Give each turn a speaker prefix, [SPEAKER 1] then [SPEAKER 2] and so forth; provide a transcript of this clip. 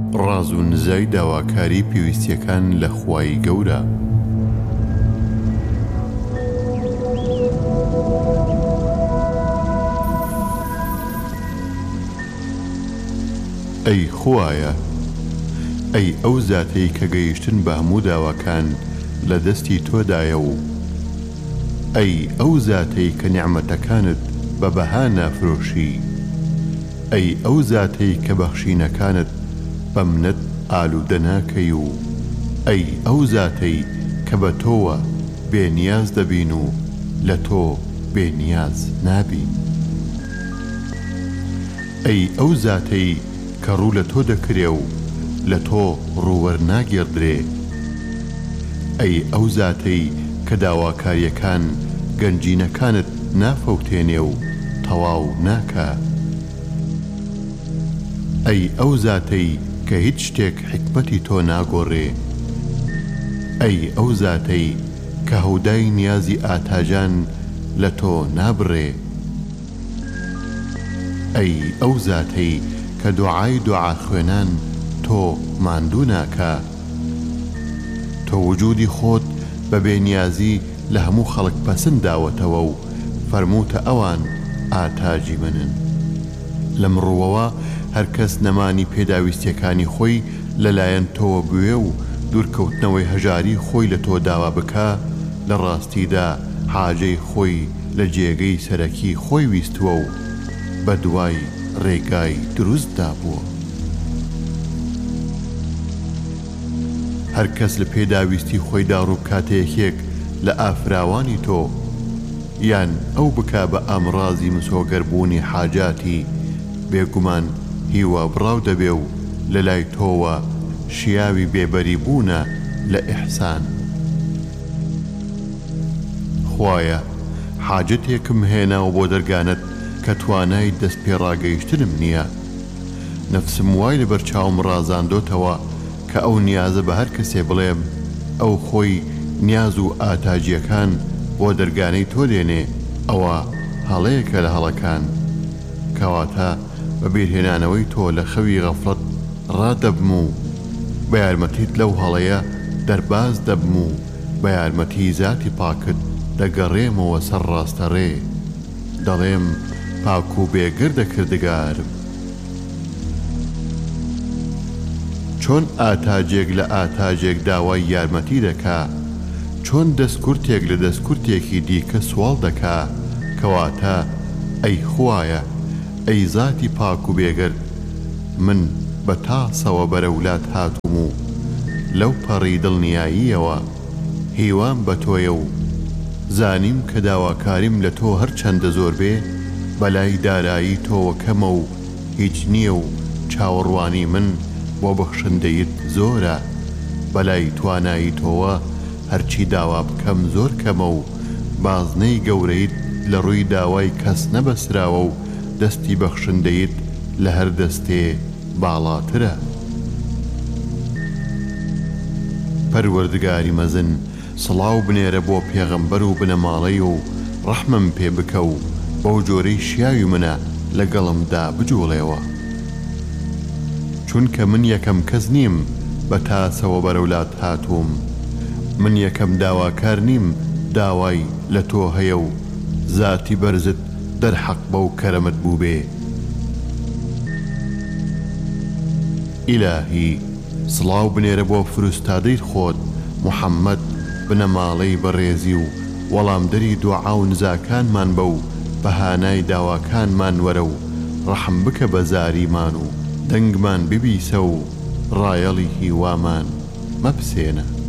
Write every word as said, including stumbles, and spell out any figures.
[SPEAKER 1] ڕاز و نزای داواکاری پێویستیەکان لە خوای گەورە. ئەی خوایە، ئەی ئەو زاتەی کە گەیشتن بە هەموو داواکان لە دەستی تۆدایە و ئەی ئەو زاتەی کە نیعمەتەکانت بە بەها نافرۆشی، ئەی ئەو زاتەی کە بەخشینەکانت بە منەت ئالوودە ناکەی و ئەی ئەو زاتەی کە بە تۆوە بێنیاز دەبین و لە تۆ بێنیاز نابین. ئەی ئەو زاتەی کە ڕوو لە تۆ دەکرێ و لە تۆ ڕوووەرناگێڕدرێ، ئەی ئەو زاتەی کە داواکاریەکان گەنجینەکانت نافەوتێنێ و تەواو ناکە، ئەی ئەو زاتەی کە هیچ شتێک حکمەتی تۆ ناگۆڕێ، ئەی ئەو زاتەی کە هەودای نیازی ئاتاجان لە تۆ نابڕێ، ئەی ئەو زاتەی کە دوعای دوعا خوێنان تۆ ماندوو ناکە، تۆ وجودی خۆت بە بێنیازی لە هەموو خەڵک پەسند داوەتەوە و فەرمووتە ئەوان ئاتاجی منن. لەم ڕووەوە هەر کەس نەمانی پێداویستیەکانی خۆی لەلایەن تۆوە بوێ و دوورکەوتنەوەی هەژاری خۆی لە تۆ داوا بکە، لە ڕاستیدا حاجەی خۆی لە جێگەی سەرەکی خۆی ویستووە و بە دوای ڕێگای دروستدا بووە. هەر کەس لە پێداویستی خۆی داڕوو کاتەیەکێک لە ئافراوانی تۆ یان ئەو بکا بە ئامڕازی مسۆگەربوونی حاجاتی، بێگومان هیوا بڕاو دەبێ و لە لای تۆوە شیاوی بێبەری بوونە لە ئیحسان. خوایە، حاجەتێکم هێناوە بۆ دەرگانت کە توانای دەست پێڕاگەیشتنم نییە. نەفسم وای لەبەر چاوم ڕازاندۆتەوە کە ئەو نیازە بە هەر کەسێ بڵێم ئەو خۆی نیاز و ئاتاجیەکان بۆ دەرگانەی تۆ دێنێ، ئەوە هەڵەیەکە لە هەڵەکان، کەواتە بە بیرهێنانەوەی تۆ لە خەوی غەفڵەت ڕادەبم و بە یارمەتیت لەو هەڵەیە دەرباز دەبم و بە یارمەتی زاتی پاکت دەگەڕێمەوە سەر ڕاستەڕێ، دەڵێم پاک و بێگردە کردگارم. چۆن ئاتاجێک لە ئاتاجێک داوای یارمەتی دەکا، چۆن دەستکورتێک لە دەستکورتێکی دیکە سوال دەکا، کەواتە ئەی خوایە، ئەی زاتی پاک و بێگرد، من بە تاسەوە بەرەولات هاتووم و لەو پەڕی دڵنیاییەوە هیوام بە تۆیە و زانیم کە داواکاریم لە تۆ هەر چەندە زۆر بێ، بەلای دارایی تۆوە کەمە و هیچ نییە و چاوەڕوانی من بۆ بەخشندەیت زۆرە، بەلای توانایی تۆوە هەرچی داوا بکەم زۆر کەمە و بازنەی گەورەیت لە ڕووی داوای کەس نەبەسراوە و دەستی بەخشندەیت لە هەر دەستێ باڵاترە. پەروەردگاری مەزن، سڵاو بنێرە بۆ پێغەمبەر و بنەماڵەی و ڕەحمم پێ بکە و بەو جۆرەی شیاوی منە لەگەڵمدا بجوڵێەوە، چونکە من یەکەم کەس نیم بە تاسەوە بەرەولات هاتووم، من یەکەم داواکار نیم داوای لە تۆ هەیە و زاتی بەرزت دەرحەق بەو کەرەمت بوو بێ. ئیلاهی، سڵاو بنێرە بۆ فروستادەی خۆت محەممەد بنەماڵەی بەڕێزی و وەڵامدەری دوعا و نزاکانمان بە و بەهانای داواکانمان وەرە و ڕەحم بکە بە زاریمان و دەنگمان ببیسە و ڕایەڵی هیوامان مەپسێنە.